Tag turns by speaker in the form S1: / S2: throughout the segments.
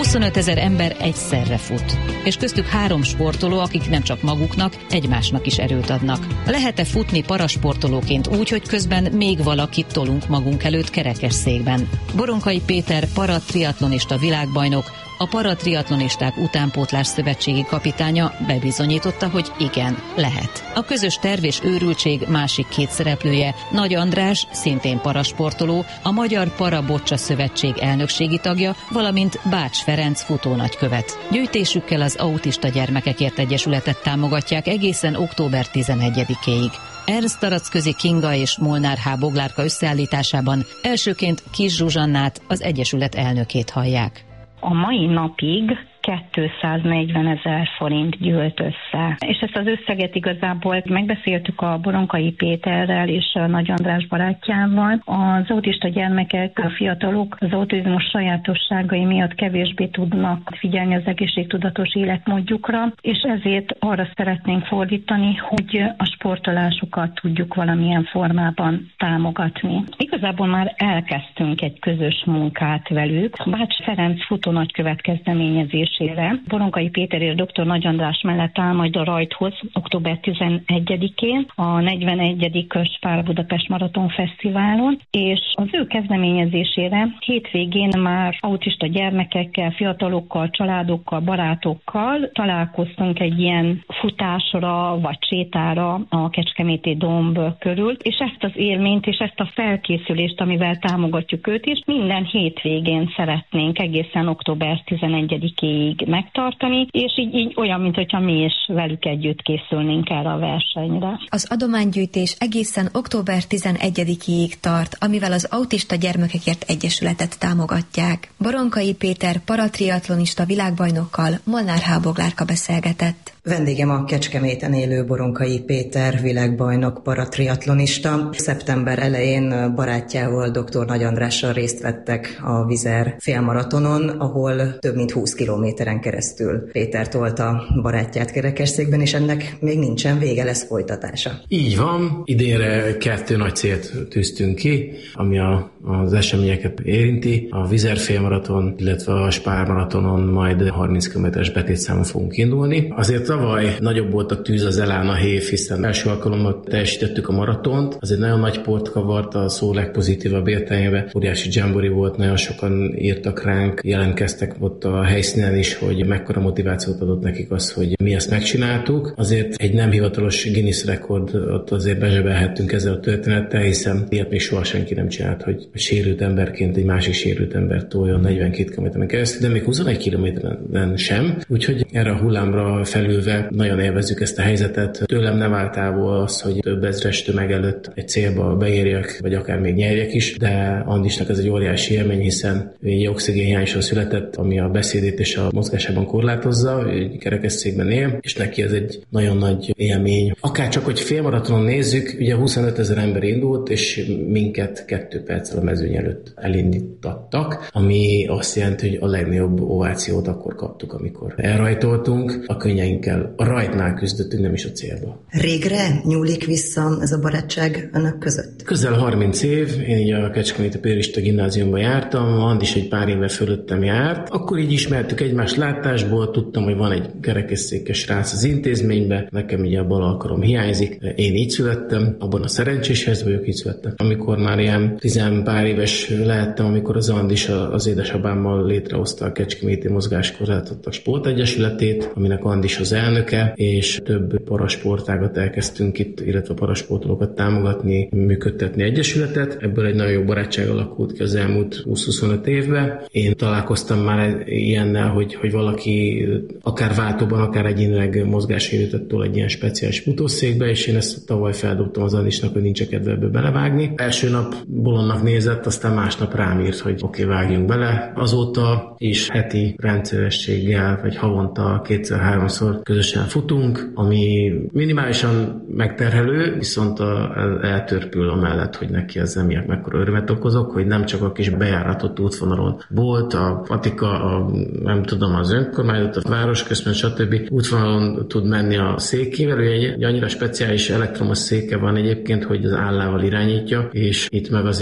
S1: 25 000 ember egyszerre fut, és köztük 3 sportoló, akik nem csak maguknak, egymásnak is erőt adnak. Lehet-e futni parasportolóként úgy, hogy közben még valakit tolunk magunk előtt kerekesszékben? Boronkai Péter paratriatlonista világbajnok, a Paratriatlonisták Utánpótlás Szövetségi kapitánya bebizonyította, hogy igen, lehet. A közös terv és őrültség másik 2 szereplője, Nagy András, szintén parasportoló, a Magyar Para-Bocsa Szövetség elnökségi tagja, valamint Bács Ferenc futónagykövet. Gyűjtésükkel az Autista Gyermekekért Egyesületet támogatják egészen október 11-éig. Ernst Taracközi Kinga és Molnár H. Boglárka összeállításában elsőként Kis Zsuzsannát, az Egyesület elnökét hallják.
S2: A mai napig 240 000 forint gyűlt össze. És ezt az összeget igazából megbeszéltük a Boronkai Péterrel és a Nagy András barátjával. Az autista gyermekek, a fiatalok az autizmus sajátosságai miatt kevésbé tudnak figyelni az egészségtudatos életmódjukra, és ezért arra szeretnénk fordítani, hogy a sportolásukat tudjuk valamilyen formában támogatni. Igazából már elkezdtünk egy közös munkát velük. Bács Ferenc futónagykövet kezdeményezés Boronkai Péter és dr. Nagy András mellett áll majd a rajthoz október 11-én a 41. Spár Budapest Maraton Fesztiválon, és az ő kezdeményezésére hétvégén már autista gyermekekkel, fiatalokkal, családokkal, barátokkal találkoztunk egy ilyen futásra vagy sétára a Kecskeméti domb körül, és ezt az élményt és ezt a felkészülést, amivel támogatjuk őt is, minden hétvégén szeretnénk egészen október 11-ig megtartani, és így olyan, mintha mi is velük együtt készülnénk erre a versenyre.
S3: Az adománygyűjtés egészen október 11-ig tart, amivel az Autista Gyermekekért Egyesületet támogatják. Boronkai Péter paratriatlonista világbajnokkal Molnár H. Boglárka beszélgetett.
S4: Vendégem a Kecskeméten élő Boronkai Péter világbajnok paratriatlonista. Szeptember elején barátjával, dr. Nagy Andrással részt vettek a Vizer félmaratonon, ahol több mint 20 kilométeren keresztül Péter tolta barátját kerekesszékben, és ennek még nincsen vége, lesz folytatása.
S5: Így van, idénre 2 nagy célt tűztünk ki, ami az eseményeket érinti. A Vizer félmaraton, illetve a Spár maratonon majd 30 km-es betétszámon fogunk indulni. Azért tavaly nagyobb volt a tűz, az elán a hév, hiszen első alkalommal teljesítettük a maratont. Az egy nagyon nagy port kavart a szó legpozitívabb értelmében. Óriási dzsambori volt, nagyon sokan írtak ránk, jelentkeztek ott a helyszínen is, hogy mekkora motivációt adott nekik az, hogy mi ezt megcsináltuk. Azért egy nem hivatalos Guinness rekordot azért bezsebelhettünk ezzel a történettel, hiszen ilyet még soha senki nem csinált, hogy sérült emberként egy másik sérült embert toljon 42 km-en keresztül, de még 21 km-en sem. Úgyhogy erre a hullámra felülve nagyon élvezzük ezt a helyzetet. Tőlem nem áll távol az, hogy több ezres tömeg előtt egy célba beérjek, vagy akár még nyerjek is, de Andisnak ez egy óriási élmény, hiszen egy oxigénhiányosra született, ami a beszédét és a mozgásában korlátozza, egy kerekesszékben él, és neki ez egy nagyon nagy élmény. Akár csak, hogy félmaratonon nézzük, ugye 25 000 ember indult, és minket 2 perccel a mezőny előtt elindítottak, ami azt jelenti, hogy a legnagyobb ovációt akkor kaptuk, amikor elrajtoltunk, a könnyeinkkel a rajtnál küzdöttünk, nem is a célba.
S4: Régre nyúlik vissza ez a barátság önök között?
S5: Közel 30 év, én így a Kecskeméti Pérista Gimnáziumban jártam, Andis egy pár éve fölöttem járt. Akkor így ismertük egymást látásból, tudtam, hogy van egy kerekesszékes srác az intézményben, nekem így a bal alkarom hiányzik. Én így születtem, abban a szerencsés helyzetben vagyok, így születtem. Amikor már ilyen 10 pár éves lehettem, amikor az Andis az édesapámmal létrehozta a Kecskeméti Mozgáskorlátozottak Sportegyesületét, aminek Andis az elnöke, és több parasportágat elkezdtünk itt, illetve parasportolókat támogatni, működtetni egyesületet. Ebből egy nagyon jó barátság alakult ki az elmúlt 20-25 évben. Én találkoztam már ilyennel, hogy valaki akár váltóban, akár egyénileg mozgássérültet tol egy ilyen speciális futószékbe, és én ezt tavaly feldobtam az Andisnak, hogy nincs a kedve ebbe belevágni. Első nap bolondnak nézett, aztán másnap rám írt, hogy oké, vágjunk bele. Azóta is heti rendszerességgel, vagy havonta 2-3-szor közösen futunk, ami minimálisan megterhelő, viszont eltörpül amellett, hogy neki ez emiatt mekkora örömet okozok, hogy nem csak a kis bejáratott útvonalon volt, a patika, nem tudom, az önkormányzat, a városközpont, stb. Útvonalon tud menni a székével, ő egy annyira speciális elektromos széke van egyébként, hogy az állával irányítja, és itt meg azért neki nem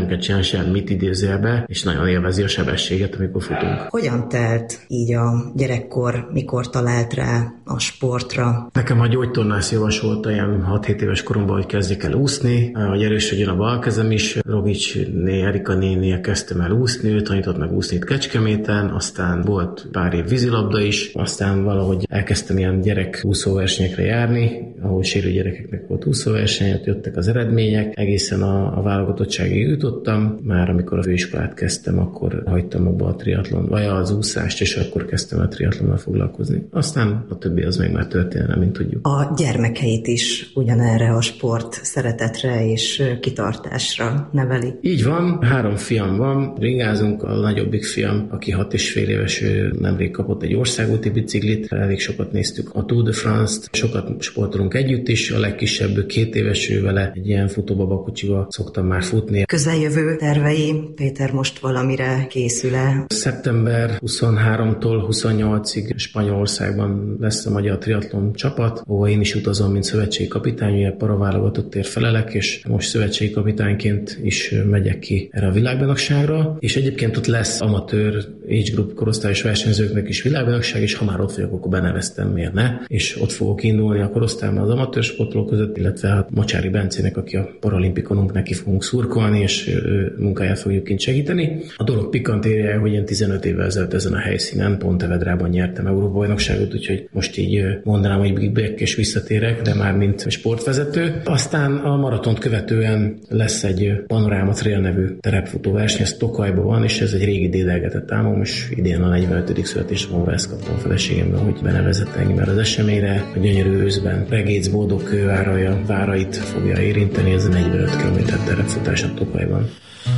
S5: kell csinálni semmit idézőjelbe, és nagyon élvezi a sebességet, amikor futunk.
S4: Hogyan telt így a gyerekkor, mikor talált rá a sportra?
S5: Nekem a gyógytornász javasolta ilyen 6-7 éves koromban, hogy kezdjek el úszni, hogy erősödjön a bal kezem is. Rogicsné, Erika nénie kezdtem el úszni, ő tanított meg úszni itt Kecskeméten, aztán volt pár év vízilabda is, aztán valahogy elkezdtem ilyen gyerek úszóversenyekre járni, ahol sérült gyerekeknek volt úszóverseny, jöttek az eredmények, egészen a válogatottságig jutottam. Már amikor a főiskolát kezdtem, akkor hagytam abba a triatlon, vagy az úszást, és akkor kezdtem a triatlonnal foglalkozni. Aztán a többi az még már történelem, mint tudjuk.
S4: A gyermekeit is ugyanerre a sport szeretetre és kitartásra neveli.
S5: Így van, 3 fiam van, ringázunk, a nagyobbik fiam, aki 6,5 éves, ő nemrég kapott egy országúti biciklit, elég sokat néztük a Tour de France-t, sokat sportolunk együtt is, a legkisebb 2 éves, ő vele egy ilyen futóbabakocsival szoktam már futni.
S4: Közeljövő tervei, Péter, most valamire készül-e?
S5: Szeptember 23-tól 28-ig Spanyolországban lesz a magyar triatlon csapat, ahol én is utazom, mint szövetségi kapitány, ugye paraválogatottért felelek, és most szövetségi kapitányként is megyek ki erre a világbajnokságra, és egyébként ott lesz amatőr age group korosztályos versenyzőknek is világbajnokság, és ha már ott vagyok, akkor beneveztem, miért ne, és ott fogok indulni a korosztályban az amatőr sportolók között, illetve a Mocsári Bencének, aki a paralimpikonunk, neki fogunk szurkolni, és munkáját fogjuk kint segíteni. A dolog pikantériája, hogy én 15 évvel ezelőtt ezen a helyszínen, Pontevedrában nyertem Európa-bajnokságot, úgyhogy most így mondanám, hogy big back és visszatérek, de már mint sportvezető. Aztán a maratont követően lesz egy Panoráma Trail nevű terepfutó verseny, ez Tokajban van, és ez egy régi dédelgetett álmom, és idén a 45. születésnapomra ezt kaptam a feleségemben, hogy benevezett engem erre az eseményre. A gyönyörű őszben Regész Boldogkőváraja várait fogja érinteni, ez a 45 km terepfutás a Tokajban.